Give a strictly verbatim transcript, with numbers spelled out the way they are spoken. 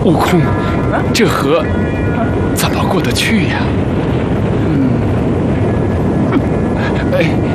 悟空，这河怎么过得去呀？嗯，哎。